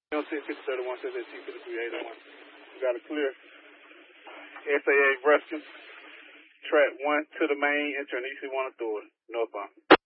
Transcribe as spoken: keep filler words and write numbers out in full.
On six fifty thirty-one says that T fifty-three eighty-one. We got a clear. S A A Ruskin. Track one to the main, entering E C one authority. Northbound.